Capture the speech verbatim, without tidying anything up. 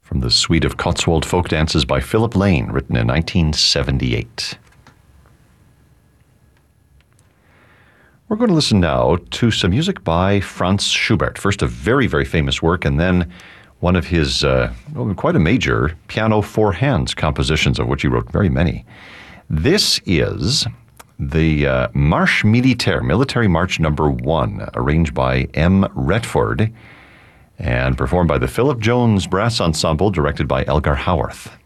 from the suite of Cotswold folk dances by Philip Lane, written in nineteen seventy-eight. We're going to listen now to some music by Franz Schubert. First, a very, very famous work, and then one of his uh, well, quite a major piano four hands compositions, of which he wrote very many. This is the uh, Marche Militaire, Military March Number One, arranged by M. Retford and performed by the Philip Jones Brass Ensemble, directed by Elgar Howarth.